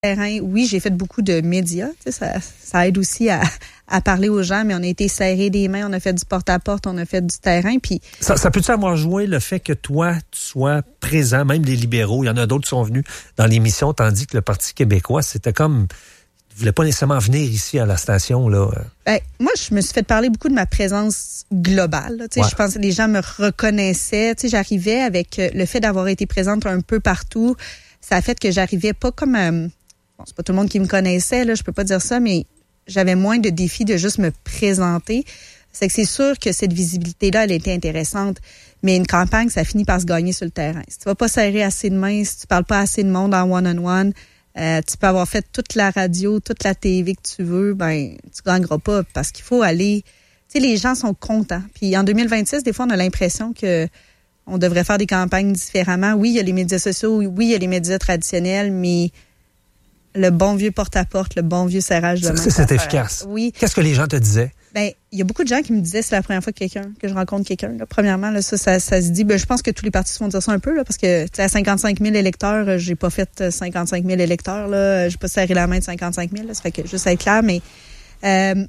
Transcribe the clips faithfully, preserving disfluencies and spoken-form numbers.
terrain, oui, j'ai fait beaucoup de médias. Tu sais, ça, ça aide aussi à, à parler aux gens, mais on a été serrés des mains, on a fait du porte-à-porte, on a fait du terrain. Puis ça, ça peut-tu avoir joué le fait que toi, tu sois présent, même les libéraux, il y en a d'autres qui sont venus dans l'émission, tandis que le Parti québécois, c'était comme... ne voulait pas nécessairement venir ici à la station, là. Ben, moi, je me suis fait parler beaucoup de ma présence globale. Là. Ouais. Je pense que les gens me reconnaissaient. Tu sais, j'arrivais avec le fait d'avoir été présente un peu partout. Ça a fait que j'arrivais pas comme... Euh, bon, c'est pas tout le monde qui me connaissait, là, je peux pas dire ça, mais j'avais moins de défis de juste me présenter. C'est que c'est sûr que cette visibilité-là, elle était intéressante. Mais une campagne, ça finit par se gagner sur le terrain. Si tu vas pas serrer assez de mains, si tu parles pas assez de monde en one-on-one, Euh, tu peux avoir fait toute la radio, toute la T V que tu veux, ben tu gagneras pas parce qu'il faut aller... Tu sais, les gens sont contents. Puis en deux mille vingt-six, des fois, on a l'impression que on devrait faire des campagnes différemment. Oui, il y a les médias sociaux, oui, il y a les médias traditionnels, mais le bon vieux porte-à-porte, le bon vieux serrage de main. C'est, c'est efficace. Oui. Qu'est-ce que les gens te disaient? Ben, il y a beaucoup de gens qui me disaient c'est la première fois que quelqu'un que je rencontre quelqu'un. Là. Premièrement, là, ça, ça, ça se dit. Ben, je pense que tous les partis se font dire ça un peu là, parce que à cinquante-cinq mille électeurs, j'ai pas fait cinquante-cinq mille électeurs là, j'ai pas serré la main de cinquante-cinq mille. Là, ça fait que juste à être clair, mais euh,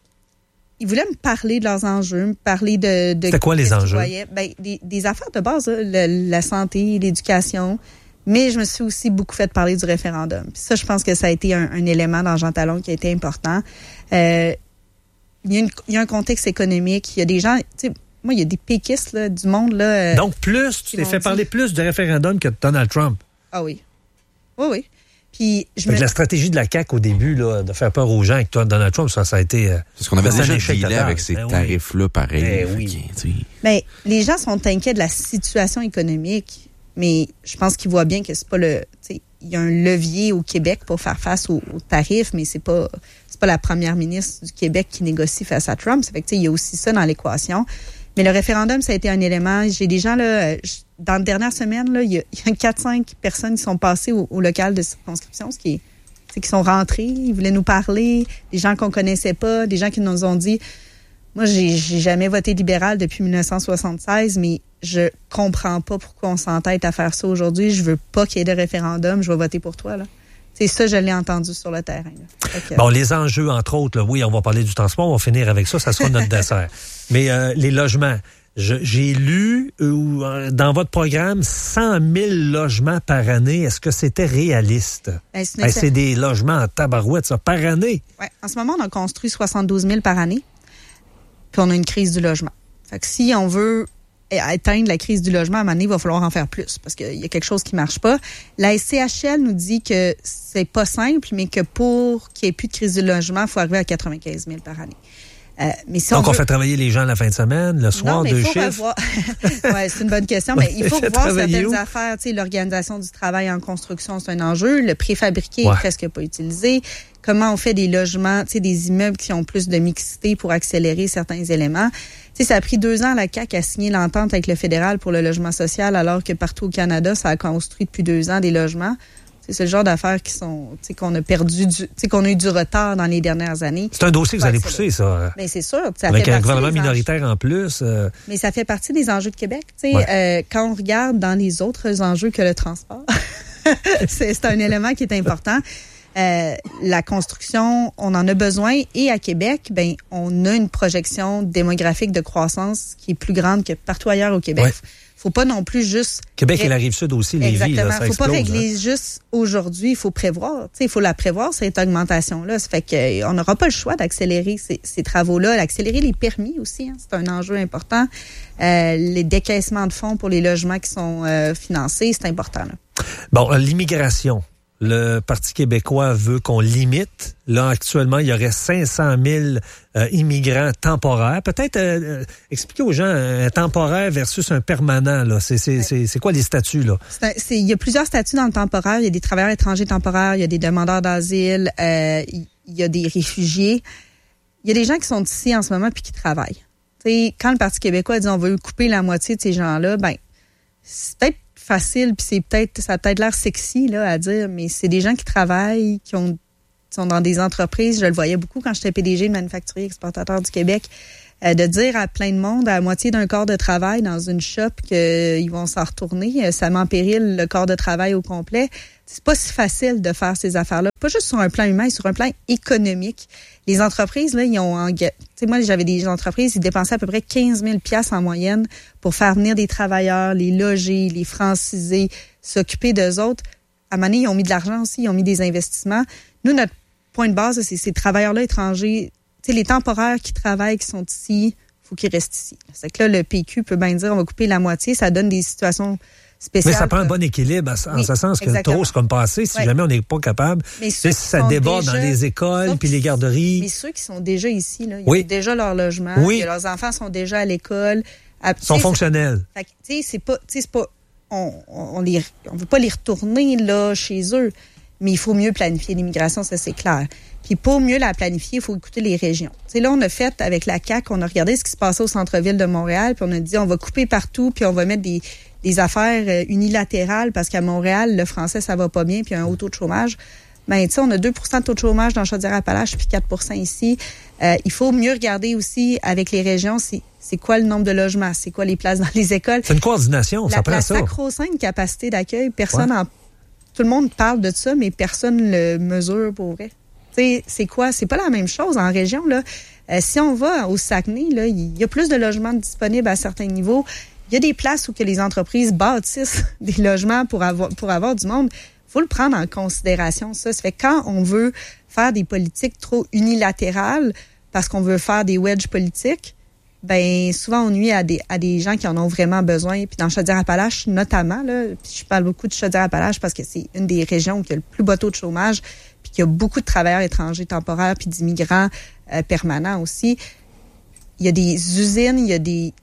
ils voulaient me parler de leurs enjeux, me parler de. de C'était quoi les enjeux? Ben, des, des affaires de base, là, le, la santé, l'éducation. Mais je me suis aussi beaucoup fait parler du référendum. Puis ça, je pense que ça a été un, un élément dans Jean Talon qui a été important. Euh, il, y a une, il y a un contexte économique. Il y a des gens... Tu sais, moi, il y a des péquistes là, du monde. Là. Euh, Donc, plus, tu t'es fait dit... parler plus du référendum que de Donald Trump. Ah oui. Oui, oui. Puis, je me... me... La stratégie de la C A Q au début, là, de faire peur aux gens avec toi, Donald Trump, ça, ça a été... Euh, Parce qu'on avait déjà dealé avec ces ben tarifs-là, oui. pareil. Ben oui. Mais les gens sont inquiets de la situation économique. Mais je pense qu'ils voient bien que c'est pas le, tu sais, il y a un levier au Québec pour faire face aux, aux tarifs, mais c'est pas, c'est pas la première ministre du Québec qui négocie face à Trump. Ça fait que, tu sais, il y a aussi ça dans l'équation. Mais le référendum, ça a été un élément. J'ai des gens, là, dans la dernière semaine, là, il y a, il y a quatre cinq personnes qui sont passées au, au local de circonscription, ce qui est, c'est qui sont rentrés, ils voulaient nous parler, des gens qu'on connaissait pas, des gens qui nous ont dit, moi, j'ai, j'ai jamais voté libéral depuis dix-neuf cent soixante-seize, mais je comprends pas pourquoi on s'entête à faire ça aujourd'hui. Je veux pas qu'il y ait de référendum. Je vais voter pour toi, là. C'est ça, je l'ai entendu sur le terrain. Que... Bon, les enjeux, entre autres, là, oui, on va parler du transport, on va finir avec ça, ça sera notre dessert. Mais euh, les logements, je, j'ai lu euh, dans votre programme cent mille logements par année. Est-ce que c'était réaliste? Ben, c'est, hey, c'est des logements en tabarouette, ça, par année? Oui. En ce moment, on a construit soixante-douze mille par année, puis on a une crise du logement. Fait que si on veut atteindre la crise du logement, à un moment donné, il va falloir en faire plus parce qu'il y a quelque chose qui marche pas. La S C H L nous dit que c'est pas simple, mais que pour qu'il n'y ait plus de crise du logement, il faut arriver à quatre-vingt-quinze mille par année. Euh, mais si Donc, on, on veut... fait travailler les gens la fin de semaine, le soir, non, mais deux faut chiffres? Revoir... ouais, c'est une bonne question, mais il faut revoir certaines où? affaires. Tu sais, l'organisation du travail en construction, c'est un enjeu. Le préfabriqué ouais. est presque pas utilisé. Comment on fait des logements, tu sais, des immeubles qui ont plus de mixité pour accélérer certains éléments. Tu sais, ça a pris deux ans à la C A Q à signer l'entente avec le fédéral pour le logement social, alors que partout au Canada, ça a construit depuis deux ans des logements. C'est le genre d'affaires qui sont, tu sais, qu'on a perdu, du, tu sais, qu'on a eu du retard dans les dernières années. C'est un dossier que vous allez pousser, ça. Mais c'est sûr. Ça Avec fait un gouvernement minoritaire enjeux. en plus. Euh... Mais ça fait partie des enjeux de Québec. Tu sais, ouais. euh, quand on regarde dans les autres enjeux que le transport, c'est, c'est un élément qui est important. Euh, la construction, on en a besoin. Et à Québec, ben, on a une projection démographique de croissance qui est plus grande que partout ailleurs au Québec. Ouais. Faut pas non plus juste... Québec et la Rive-Sud aussi, les villes, là, ça faut explose, pas régler hein. juste aujourd'hui, il faut prévoir. Il faut la prévoir, cette augmentation-là. Ça fait qu'on n'aura pas le choix d'accélérer ces, ces travaux-là, d'accélérer les permis aussi. Hein, c'est un enjeu important. Euh, les décaissements de fonds pour les logements qui sont euh, financés, c'est important. Là. Bon, l'immigration. Le Parti québécois veut qu'on limite. Là, actuellement, il y aurait cinq cent mille euh, immigrants temporaires. Peut-être euh, expliquer aux gens un temporaire versus un permanent. Là. C'est, c'est, ouais. c'est, c'est quoi les statuts? Là? C'est un, c'est, il y a plusieurs statuts dans le temporaire. Il y a des travailleurs étrangers temporaires, il y a des demandeurs d'asile, euh, il y a des réfugiés. Il y a des gens qui sont ici en ce moment puis qui travaillent. T'sais, quand le Parti québécois dit on veut couper la moitié de ces gens-là, ben c'est peut-être facile, puis c'est peut-être, ça a peut-être l'air sexy là à dire, mais c'est des gens qui travaillent, qui ont sont dans des entreprises. Je le voyais beaucoup quand j'étais P D G de Manufacturier Exportateur du Québec, euh, de dire à plein de monde, à la moitié d'un corps de travail dans une shop qu'ils vont s'en retourner, ça met en péril le corps de travail au complet. c'est pas si facile de faire ces affaires-là. Pas juste sur un plan humain, sur un plan économique. Les entreprises, là, ils ont... Tu sais, moi, j'avais des entreprises, ils dépensaient à peu près quinze mille dollars en moyenne pour faire venir des travailleurs, les loger, les franciser, s'occuper d'eux autres. À un moment donné, ils ont mis de l'argent aussi, ils ont mis des investissements. Nous, notre point de base, c'est ces travailleurs-là étrangers, tu sais, les temporaires qui travaillent, qui sont ici, faut qu'ils restent ici. C'est que là, le P Q peut bien dire, on va couper la moitié, ça donne des situations spéciales. Mais ça prend un bon équilibre, en oui, ce sens que exactement. Trop, c'est comme passé, si oui. jamais on n'est pas capable. Mais si ça déborde déjà, dans les écoles, puis les garderies. Mais ceux qui sont déjà ici, là, ils oui. ont déjà leur logement, oui. leurs enfants sont déjà à l'école. Ils sont fonctionnels. Fait que, tu sais, c'est pas, tu sais, c'est pas, on, on les, on veut pas les retourner, là, chez eux, mais il faut mieux planifier l'immigration, ça, c'est clair. Puis pour mieux la planifier, il faut écouter les régions. Tu sais, là, on a fait, avec la C A Q, on a regardé ce qui se passait au centre-ville de Montréal, puis on a dit, on va couper partout, puis on va mettre des, des affaires unilatérales, parce qu'à Montréal, le français, ça va pas bien, puis il y a un haut taux de chômage. Ben, tu sais, on a deux pour cent de taux de chômage dans Chaudière-Appalaches, puis quatre pour cent ici. Euh, il faut mieux regarder aussi, avec les régions, c'est, c'est quoi le nombre de logements, c'est quoi les places dans les écoles. C'est une coordination, la, ça prend la ça. La sacro-sainte capacité d'accueil, personne ouais. en... Tout le monde parle de ça, mais personne le mesure pour vrai. Tu sais, c'est quoi? C'est pas la même chose en région, là. Euh, si on va au Saguenay, là, il y a plus de logements disponibles à certains niveaux. Il y a des places où que les entreprises bâtissent des logements pour avoir, pour avoir du monde. Faut le prendre en considération, ça. Ça fait que quand on veut faire des politiques trop unilatérales parce qu'on veut faire des wedges politiques, ben souvent on nuit à des à des gens qui en ont vraiment besoin. Puis dans Chaudière-Appalaches notamment, là, puis je parle beaucoup de Chaudière-Appalaches parce que c'est une des régions où il y a le plus bas taux de chômage, puis qu'il y a beaucoup de travailleurs étrangers temporaires, puis d'immigrants euh, permanents aussi. Il y a des usines, il y a des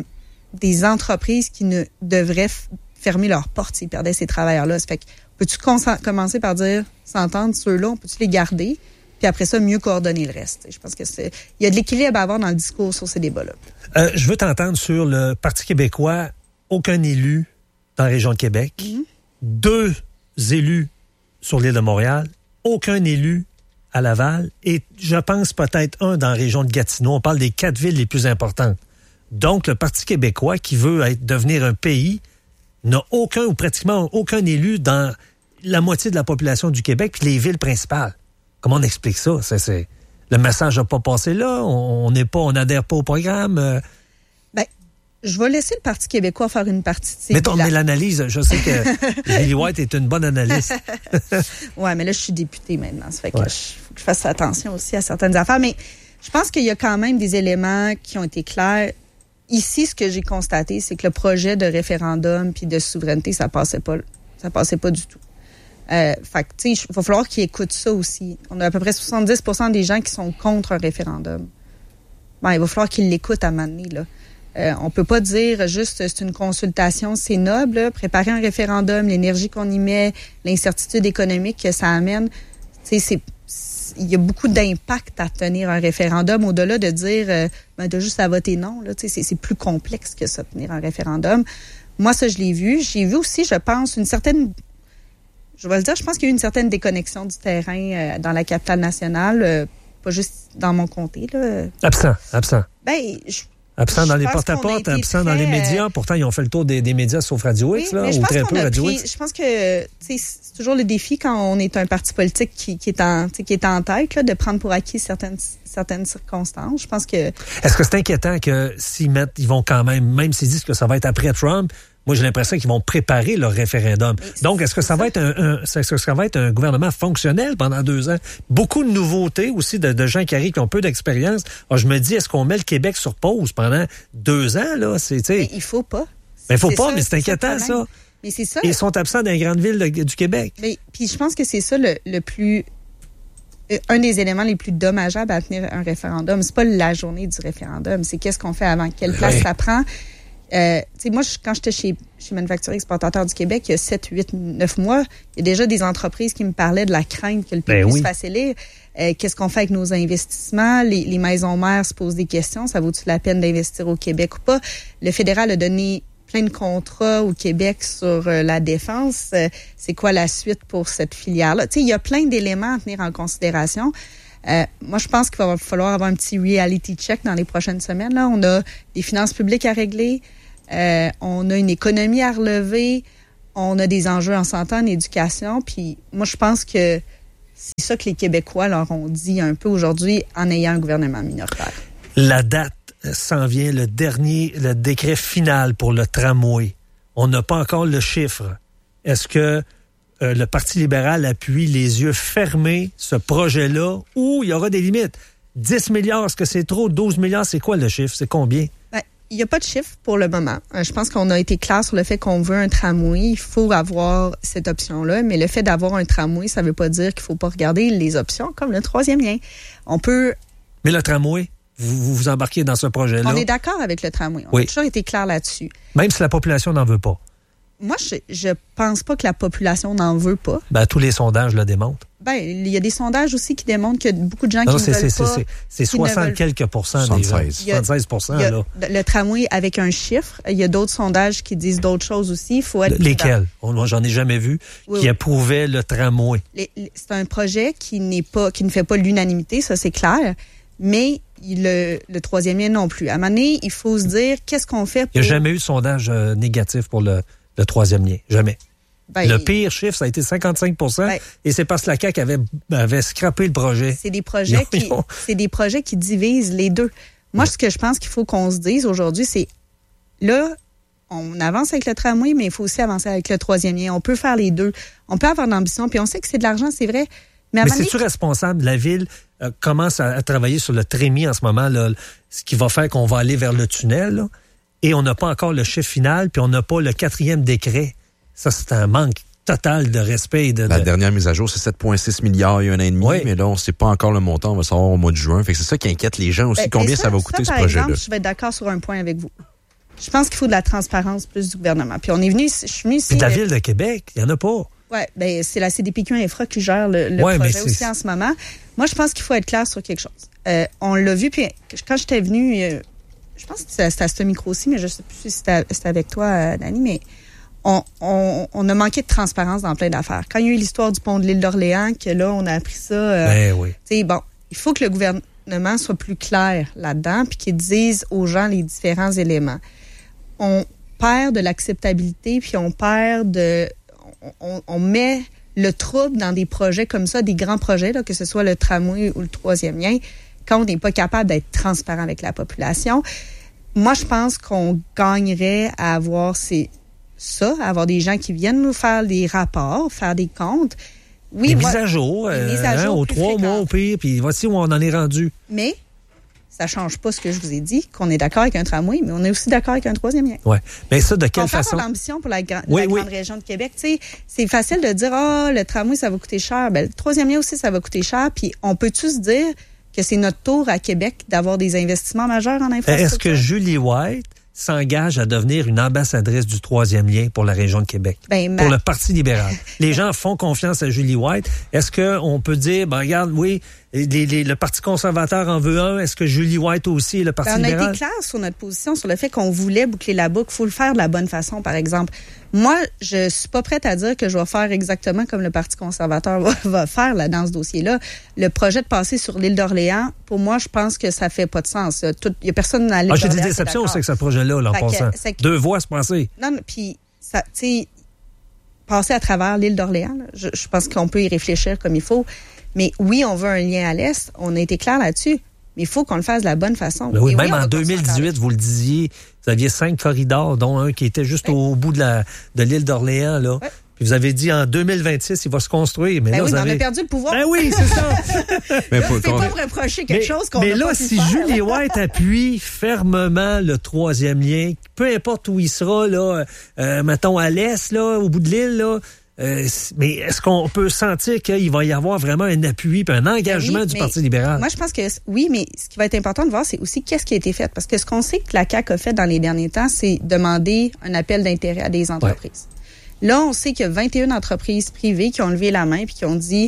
des entreprises qui ne devraient f- fermer leurs portes s'ils perdaient ces travailleurs-là. Ça fait que peux-tu cons- commencer par dire, s'entendre, ceux-là, on peut-tu les garder? Puis après ça, mieux coordonner le reste. Je pense que c'est, il y a de l'équilibre à avoir dans le discours sur ces débats-là. Euh, je veux t'entendre sur le Parti québécois. Aucun élu dans la région de Québec. Mm-hmm. Deux élus sur l'île de Montréal. Aucun élu à Laval. Et je pense peut-être un dans la région de Gatineau. On parle des quatre villes les plus importantes. Donc, le Parti québécois, qui veut être, devenir un pays, n'a aucun ou pratiquement aucun élu dans la moitié de la population du Québec puis les villes principales. Comment on explique ça? C'est, c'est... Le message n'a pas passé là, on n'est pas, on n'adhère pas au programme. Euh... Ben, je vais laisser le Parti québécois faire une partie de ses Mettons, mais l'analyse, je sais que Lily White est une bonne analyste. Oui, mais là, je suis députée maintenant. Ça fait que ouais. je, faut que je fasse attention aussi à certaines affaires. Mais je pense qu'il y a quand même des éléments qui ont été clairs. Ici, ce que j'ai constaté, c'est que le projet de référendum puis de souveraineté, ça passait pas, ça passait pas du tout. Euh, fait que, tu sais, il va falloir qu'ils écoutent ça aussi. On a à peu près soixante-dix pour cent des gens qui sont contre un référendum. Ben, il va falloir qu'ils l'écoutent à un moment donné, là. Euh, on peut pas dire juste c'est une consultation, c'est noble, là, préparer un référendum, l'énergie qu'on y met, l'incertitude économique que ça amène. Tu sais, c'est, c'est, il y a beaucoup d'impact à tenir un référendum au-delà de dire, euh, ben, de juste à voter non, là. Tu sais, c'est, c'est plus complexe que ça, tenir un référendum. Moi, ça, je l'ai vu. J'ai vu aussi, je pense, une certaine Je vais le dire, je pense qu'il y a eu une certaine déconnexion du terrain euh, dans la capitale nationale, euh, pas juste dans mon comté. Là. Absent, absent. Ben, je, absent je dans les porte-à-porte, absent très, dans les médias. Pourtant, ils ont fait le tour des, des médias sauf Radio X, oui, là, ou très peu Radio X. Je pense que c'est toujours le défi quand on est un parti politique qui, qui, est, en, qui est en tête, là, de prendre pour acquis certaines, certaines circonstances. Je pense que... Est-ce que c'est inquiétant que s'ils mettent, ils vont quand même, même s'ils disent que ça va être après Trump, moi, j'ai l'impression qu'ils vont préparer leur référendum. Donc, est-ce que ça va être un, un, est-ce que ça va être un gouvernement fonctionnel pendant deux ans? Beaucoup de nouveautés aussi, de, de gens qui arrivent, qui ont peu d'expérience. Alors, je me dis, est-ce qu'on met le Québec sur pause pendant deux ans, là? C'est, tu sais. Il faut pas. Mais il faut pas, ça, mais c'est inquiétant, ça. ça. Mais c'est ça. Et ils sont absents dans les grandes villes de, du Québec. Mais, puis je pense que c'est ça le, le plus, un des éléments les plus dommageables à tenir un référendum. C'est pas la journée du référendum, c'est qu'est-ce qu'on fait avant, quelle place oui. ça prend. Euh, tu sais, moi, je, quand j'étais chez, chez Manufacturier Exportateur du Québec, il y a sept, huit, neuf mois, il y a déjà des entreprises qui me parlaient de la crainte que le pays ben puisse oui. se élire. Euh, qu'est-ce qu'on fait avec nos investissements? Les, les maisons mères se posent des questions. Ça vaut-tu la peine d'investir au Québec ou pas? Le fédéral a donné plein de contrats au Québec sur euh, la défense. Euh, c'est quoi la suite pour cette filière-là? Tu sais, il y a plein d'éléments à tenir en considération. Euh, moi, je pense qu'il va falloir avoir un petit reality check dans les prochaines semaines. Là, on a des finances publiques à régler, euh, on a une économie à relever, on a des enjeux en santé, en éducation, puis moi, je pense que c'est ça que les Québécois leur ont dit un peu aujourd'hui en ayant un gouvernement minoritaire. La date s'en vient, le dernier, le décret final pour le tramway. On n'a pas encore le chiffre. Est-ce que euh, le Parti libéral appuie les yeux fermés ce projet-là ou il y aura des limites? dix milliards, est-ce que c'est trop? douze milliards, c'est quoi le chiffre? C'est combien? Ben, il n'y a pas de chiffre pour le moment. Je pense qu'on a été clair sur le fait qu'on veut un tramway. Il faut avoir cette option-là, mais le fait d'avoir un tramway, ça ne veut pas dire qu'il ne faut pas regarder les options comme le troisième lien. On peut... Mais le tramway, vous vous, vous embarquez dans ce projet-là? On est d'accord avec le tramway. On oui. a toujours été clair là-dessus. Même si la population n'en veut pas? Moi, je, je pense pas que la population n'en veut pas. Ben, tous les sondages le démontrent. Ben, il y a des sondages aussi qui démontrent qu'il y a beaucoup de gens non, qui c'est, ne veulent c'est, pas. C'est, c'est soixante quelques pourcents des gens. soixante-seize pour cent, il y a, là. Le tramway avec un chiffre. Il y a d'autres sondages qui disent d'autres choses aussi. Il faut être lesquels? Moi, j'en ai jamais vu oui, qui oui. approuvaient le tramway. Les, les, c'est un projet qui n'est pas, qui ne fait pas l'unanimité, ça c'est clair. Mais le, le troisième lien non plus. À un moment donné, il faut se dire qu'est-ce qu'on fait pour... Il n'y a jamais eu de sondage euh, négatif pour le, le troisième lien. Jamais. Ben, le pire chiffre, ça a été cinquante-cinq pour cent ben, et c'est parce que la C A Q avait, avait scrappé le projet. C'est des projets, ont, qui, ont... c'est des projets qui divisent les deux. Moi, ouais. ce que je pense qu'il faut qu'on se dise aujourd'hui, c'est là, on avance avec le tramway, mais il faut aussi avancer avec le troisième lien. On peut faire les deux. On peut avoir de l'ambition, puis on sait que c'est de l'argent, c'est vrai. Mais, mais c'est-tu responsable? La Ville euh, commence à, à travailler sur le trémie en ce moment, là, ce qui va faire qu'on va aller vers le tunnel, là, et on n'a pas encore le chiffre final, puis on n'a pas le quatrième décret. Ça, c'est un manque total de respect. De, La de... dernière mise à jour, c'est sept virgule six milliards il y a un an et demi, oui. mais là, on ne sait pas encore le montant. On va savoir au mois de juin. Fait que c'est ça qui inquiète les gens aussi. Ben, combien ça, ça va coûter, ça, ce projet-là? Exemple, je vais être d'accord sur un point avec vous. Je pense qu'il faut de la transparence plus du gouvernement. Puis on est venu, je suis venu ici... Puis de la Ville de Québec, il n'y en a pas. Oui, ben c'est la C D P Q Infra qui gère le, le ouais, projet aussi en ce moment. Moi, je pense qu'il faut être clair sur quelque chose. Euh, on l'a vu, puis quand j'étais venue, euh, je pense que c'était, c'était à ce micro-ci, mais je ne sais plus si c'était, c'était avec toi, euh, Dani, mais... On, on, on a manqué de transparence dans plein d'affaires. Quand il y a eu l'histoire du pont de l'île d'Orléans, que là, on a appris ça... Euh, ben oui. Tu sais, bon, il faut que le gouvernement soit plus clair là-dedans puis qu'il dise aux gens les différents éléments. On perd de l'acceptabilité puis on perd de... On, on met le trouble dans des projets comme ça, des grands projets, là, que ce soit le tramway ou le troisième lien, quand on n'est pas capable d'être transparent avec la population. Moi, je pense qu'on gagnerait à avoir ces... ça, avoir des gens qui viennent nous faire des rapports, faire des comptes. Oui, des moi, mises à jour, des euh, mises à jour hein, aux trois fréquentes. mois au pire, puis voici où on en est rendu. Mais ça change pas ce que je vous ai dit, qu'on est d'accord avec un tramway, mais on est aussi d'accord avec un troisième lien. Oui, mais ça, de quelle on façon? On fait l'ambition pour la, gra- oui, la oui. grande région de Québec. Tu sais, c'est facile de dire, ah, oh, le tramway, ça va coûter cher. Ben, le troisième lien aussi, ça va coûter cher. Puis on peut-tu se dire que c'est notre tour à Québec d'avoir des investissements majeurs en infrastructure? Est-ce que Julie White s'engage à devenir une ambassadrice du troisième lien pour la région de Québec, ben, ma... pour le Parti libéral? Les gens font confiance à Julie White. Est-ce qu'on peut dire, ben regarde, oui, les, les, le Parti conservateur en veut un. Est-ce que Julie White aussi, le Parti ben, on libéral? On a été clair sur notre position, sur le fait qu'on voulait boucler la boucle. Il faut le faire de la bonne façon, par exemple. Moi, je suis pas prête à dire que je vais faire exactement comme le Parti conservateur va, va faire là, dans ce dossier-là. Le projet de passer sur l'île d'Orléans, pour moi, je pense que ça fait pas de sens. Il y a personne à l'île ah, d'Orléans. J'ai des déceptions aussi avec ce projet-là, là, en passant. Que, que, Deux voies se passer. Non, puis, ça, tu sais, passer à travers l'île d'Orléans, là, je, je pense qu'on peut y réfléchir comme il faut. Mais oui, on veut un lien à l'Est. On a été clair là-dessus. Mais il faut qu'on le fasse de la bonne façon. Ben oui, Et même oui, en deux mille dix-huit, vous le disiez, vous aviez cinq corridors, dont un qui était juste oui. au bout de, la, de l'île d'Orléans, là. Oui. Puis vous avez dit en deux mille vingt-six, il va se construire. Mais ben là, oui, vous mais avez... on a perdu le pouvoir. Ben oui, c'est ça. mais là, c'est pas me reprocher quelque mais, chose qu'on mais n'a là, pas pu si faire. Julie White appuie fermement le troisième lien, peu importe où il sera, là, euh, mettons à l'est, là, au bout de l'île, là, Euh, mais est-ce qu'on peut sentir qu'il va y avoir vraiment un appui et un engagement oui, du Parti libéral? Moi, je pense que oui, mais ce qui va être important de voir, c'est aussi qu'est-ce qui a été fait. Parce que ce qu'on sait que la C A Q a fait dans les derniers temps, c'est demander un appel d'intérêt à des entreprises. Ouais. Là, on sait qu'il y a vingt et une entreprises privées qui ont levé la main et qui ont dit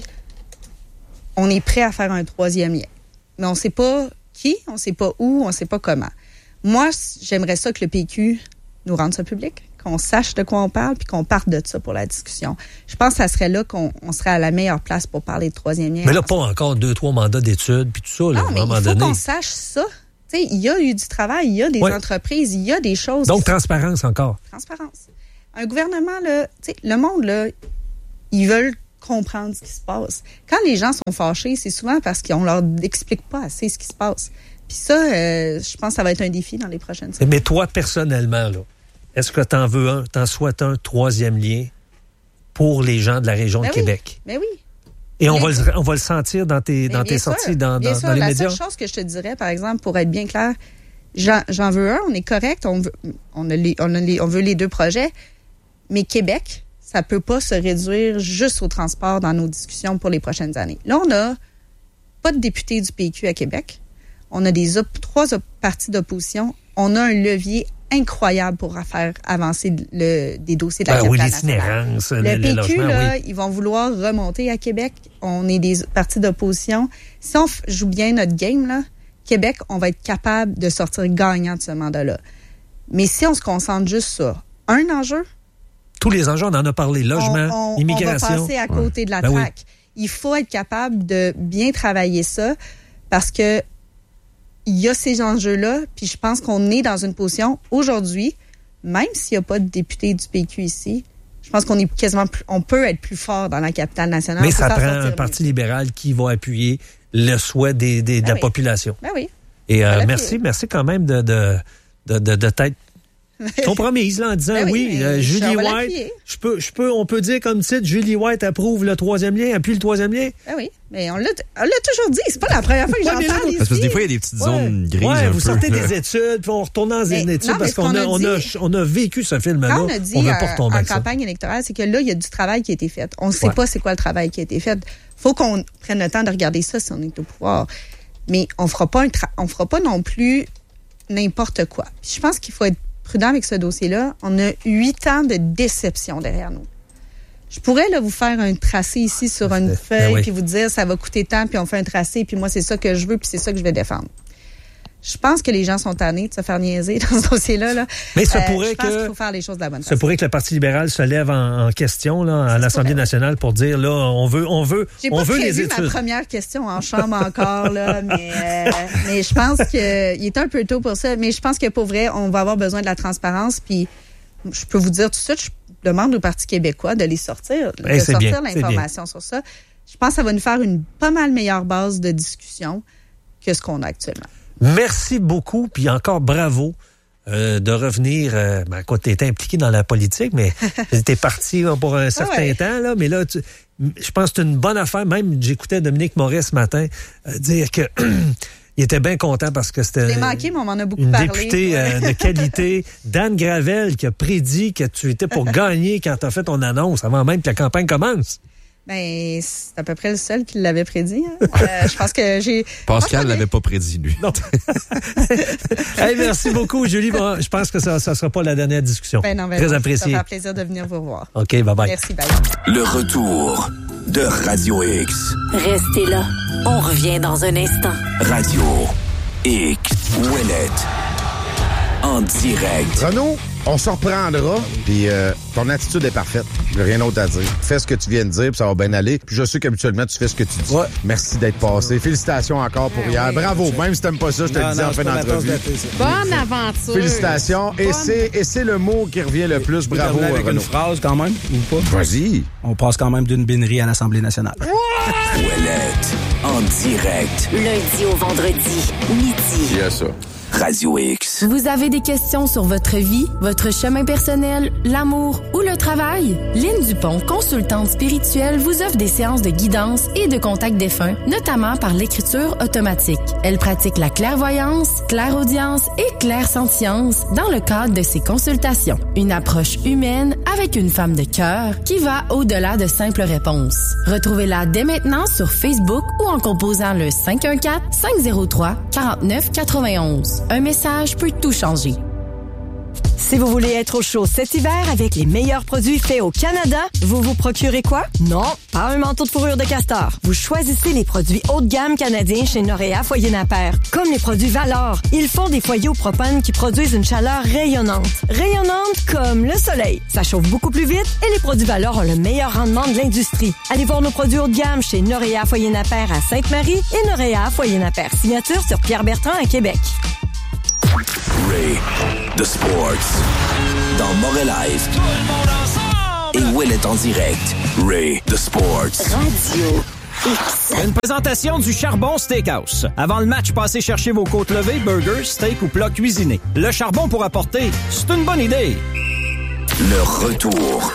on est prêt à faire un troisième lien. Mais on ne sait pas qui, on ne sait pas où, on ne sait pas comment. Moi, j'aimerais ça que le P Q nous rende ça public, qu'on sache de quoi on parle puis qu'on parte de ça pour la discussion. Je pense que ça serait là qu'on on serait à la meilleure place pour parler de troisième lien. Mais là, pas encore deux, trois mandats d'études puis tout ça. Là, non, mais à un moment il faut donné. qu'on sache ça. Tu sais, il y a eu du travail, il y a des ouais. entreprises, il y a des choses. Donc, transparence encore. Transparence. un gouvernement, là, tu sais, le monde, là, ils veulent comprendre ce qui se passe. Quand les gens sont fâchés, c'est souvent parce qu'on leur explique pas assez ce qui se passe. Puis ça, euh, je pense que ça va être un défi dans les prochaines semaines. Mais toi, personnellement, là, est-ce que tu en veux un, t'en souhaites un troisième lien pour les gens de la région ben de oui. Québec? Ben oui. Et on va, le, on va le sentir dans tes, dans tes sorties, dans, dans, sûr, dans les la médias? La seule chose que je te dirais, par exemple, pour être bien clair, j'en, j'en veux un, on est correct, on veut, on, a les, on, a les, on veut les deux projets, mais Québec, ça peut pas se réduire juste au transport dans nos discussions pour les prochaines années. Là, on n'a pas de député du P Q à Québec. On a des op- trois op- partis d'opposition. On a un levier incroyable pour faire avancer le, des dossiers de la ben, capitale oui, l'itinérance, nationale. Le, le, le P Q, logement, là, oui. ils vont vouloir remonter à Québec. On est des partis d'opposition. Si on f- joue bien notre game, là, Québec, on va être capable de sortir gagnant de ce mandat-là. Mais si on se concentre juste sur un enjeu... Tous les enjeux, on en a parlé. Logement, on, on, immigration. On va passer à côté ouais. de la ben traque. Oui. Il faut être capable de bien travailler ça parce que il y a ces enjeux-là, puis je pense qu'on est dans une position aujourd'hui, même s'il n'y a pas de député du P Q ici, je pense qu'on est quasiment plus, on peut être plus fort dans la capitale nationale. Mais ça prend un parti libéral qui va appuyer le souhait des, des, ben de la oui. population. Ben oui. Et euh, merci, merci quand même de, de, de, de, de t'être compromise là, en disant ben oui, oui euh, Julie White, je peux, je peux, on peut dire comme titre, Julie White approuve le troisième lien, appuie le troisième lien. Ben oui, mais on l'a, on l'a toujours dit, c'est pas la première fois que j'en ouais, parle ici. Parce que des fois, il y a des petites zones ouais. grises. Ouais, un vous peu, sortez là. des études, puis on retourne dans les études non, parce qu'on, qu'on a, on, a, on a vécu ce film-là. Quand on a dit on veut euh, pas retomber en avec campagne ça. électorale, c'est que là, il y a du travail qui a été fait. On ne sait ouais. pas c'est quoi le travail qui a été fait. Faut qu'on prenne le temps de regarder ça si on est au pouvoir. Mais on fera pas un tra- on fera pas non plus n'importe quoi. Puis je pense qu'il faut être prudent avec ce dossier-là. On a huit ans de déception derrière nous. Je pourrais là, vous faire un tracé ici sur une c'est, feuille, oui. puis vous dire ça va coûter tant, puis on fait un tracé, puis moi, c'est ça que je veux, puis c'est ça que je vais défendre. Je pense que les gens sont tannés de se faire niaiser dans ce dossier-là. Là. Mais ça euh, pourrait je pense que... qu'il faut faire les choses de la bonne Ça façon. pourrait que le Parti libéral se lève en, en question là, à l'Assemblée nationale pour dire, là, on veut, on veut, J'ai on pas veut les prévu études. ma première question en chambre encore, là, mais, euh, mais je pense qu'il est un peu tôt pour ça. Mais je pense que pour vrai, on va avoir besoin de la transparence. Puis je peux vous dire tout de suite, je demande au Parti québécois de les sortir, de hey, sortir bien, l'information sur ça. Je pense que ça va nous faire une pas mal meilleure base de discussion que ce qu'on a actuellement. Merci beaucoup, puis encore bravo euh, de revenir. Euh, ben, quoi, tu étais impliqué dans la politique, mais tu étais parti là, pour un certain ouais. temps, là, mais là, tu, je pense que c'est une bonne affaire. Même, j'écoutais Dominique Moret ce matin euh, dire que il était bien content parce que c'était Je l'ai manqué, mais on m'en a beaucoup une parlé. députée euh, de qualité, Dan Gravel, qui a prédit que tu étais pour gagner quand tu as fait ton annonce, avant même que la campagne commence. Ben, c'est à peu près le seul qui l'avait prédit. Hein. Euh, je pense que j'ai... Pascal ne l'avait pas prédit, lui. Non. Hey, merci beaucoup, Julie. Bon, je pense que ça ne sera pas la dernière discussion. Ben non, ben Très non, apprécié. Ça va faire plaisir de venir vous revoir. OK, bye-bye. Merci, bye. Le retour de Radio X. Restez là. On revient dans un instant. Radio X. Ouellette. En direct. Renaud, on se reprendra, puis euh, ton attitude est parfaite. J'ai rien d'autre à dire. Fais ce que tu viens de dire, puis ça va bien aller. Puis je sais qu'habituellement, tu fais ce que tu dis. Ouais. Merci d'être passé. Félicitations encore pour Ah, hier. oui. Bravo. Même si t'aimes pas ça, je te le disais en fin d'entrevue. Bonne aventure. Félicitations. Et Bonne... c'est, et c'est le mot qui revient le plus. Bravo, avec Renaud. une phrase quand même, ou pas? Vas-y. On passe quand même d'une binerie à l'Assemblée nationale. Ouellette. En direct. Lundi au vendredi, midi. Il y a ça. Radio X. Vous avez des questions sur votre vie, votre chemin personnel, l'amour ou le travail? Lynne Dupont, consultante spirituelle, vous offre des séances de guidance et de contact défunt, notamment par l'écriture automatique. Elle pratique la clairvoyance, clairaudience et clairsentience dans le cadre de ses consultations. Une approche humaine avec une femme de cœur qui va au-delà de simples réponses. Retrouvez-la dès maintenant sur Facebook ou en composant le cinq un quatre, cinq zéro trois, quatre neuf quatre onze. Un message peut tout changer. Si vous voulez être au chaud cet hiver avec les meilleurs produits faits au Canada, vous vous procurez quoi? Non, pas un manteau de fourrure de castor. Vous choisissez les produits haut de gamme canadiens chez Noréa Foyer Naper, comme les produits Valor. Ils font des foyers au propane qui produisent une chaleur rayonnante. Rayonnante comme le soleil. Ça chauffe beaucoup plus vite et les produits Valor ont le meilleur rendement de l'industrie. Allez voir nos produits haut de gamme chez Noréa Foyer Naper à Sainte-Marie et Noréa Foyer Naper. Signature sur Pierre Bertrand à Québec. Ray. the Sports. Dans Montréal et Will est en direct. Ray the Sports. Radio X. Une présentation du Charbon Steakhouse. Avant le match, passez chercher vos côtes levées, burgers, steak ou plats cuisinés. Le charbon pour apporter, c'est une bonne idée. Le retour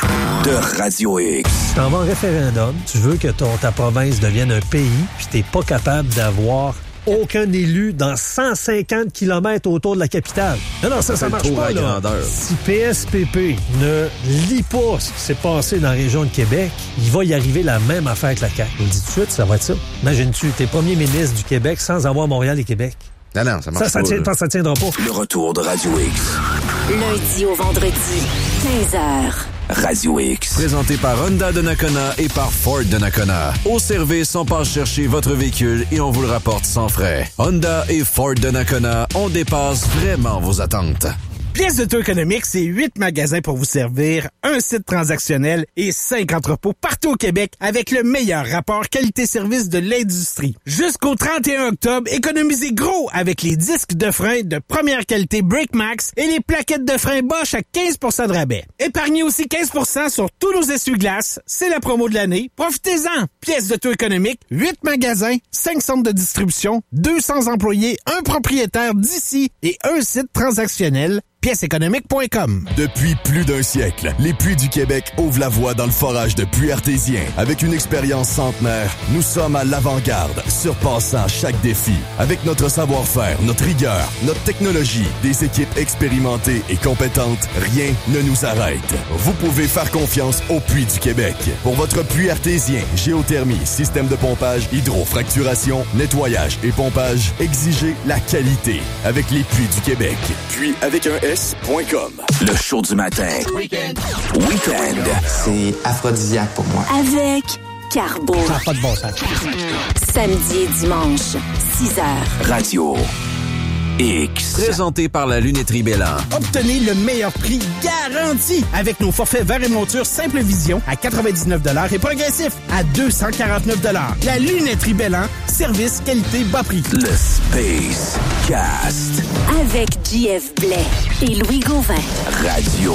de Radio X. Tu t'en vas en référendum, tu veux que ton, ta province devienne un pays, puis t'es pas capable d'avoir aucun élu dans cent cinquante kilomètres autour de la capitale. Non, non, ça, ça marche pas, là. Grandeur. Si P S P P ne lit pas ce qui s'est passé dans la région de Québec, il va y arriver la même affaire que la C A Q. Je le dis tout de suite, ça va être ça. Imagine-tu, t'es premier ministre du Québec sans avoir Montréal et Québec. Non, non, ça marche ça, pas. Ça, tient, ça tiendra pas. Le retour de Radio X. Lundi au vendredi, quinze heures. Radio X. Présenté par Honda de Nakona et par Ford de Nakona. Au service, on passe chercher votre véhicule et on vous le rapporte sans frais. Honda et Ford de Nakona, on dépasse vraiment vos attentes. Pièces de Tour économique, c'est huit magasins pour vous servir, un site transactionnel et cinq entrepôts partout au Québec avec le meilleur rapport qualité-service de l'industrie. Jusqu'au trente et un octobre, économisez gros avec les disques de frein de première qualité BrakeMax et les plaquettes de frein Bosch à quinze pour cent de rabais. Épargnez aussi quinze pour cent sur tous nos essuie-glaces. C'est la promo de l'année. Profitez-en! Pièces de Tour économique, huit magasins, cinq centres de distribution, deux cents employés, un propriétaire d'ici et un site transactionnel. pièces économiques point com. Depuis plus d'un siècle, les Puits du Québec ouvrent la voie dans le forage de puits artésiens. Avec une expérience centenaire, nous sommes à l'avant-garde, surpassant chaque défi. Avec notre savoir-faire, notre rigueur, notre technologie, des équipes expérimentées et compétentes, rien ne nous arrête. Vous pouvez faire confiance aux Puits du Québec. Pour votre puits artésien, géothermie, système de pompage, hydrofracturation, nettoyage et pompage, exigez la qualité avec les Puits du Québec. Puis avec un S point com. Le show du matin. Weekend. Weekend. C'est aphrodisiaque pour moi. Avec Carbo. Ça n'a pas de bon sens. Samedi et dimanche, six heures. Radio X. Présenté par la Lunetterie Bélan. Obtenez le meilleur prix garanti avec nos forfaits verre et monture Simple Vision à quatre-vingt-dix-neuf dollars et progressif à deux cent quarante-neuf dollars. La Lunetterie Bélan, service, qualité, bas prix. Le Space Cast. Avec J F Blais et Louis Gauvin. Radio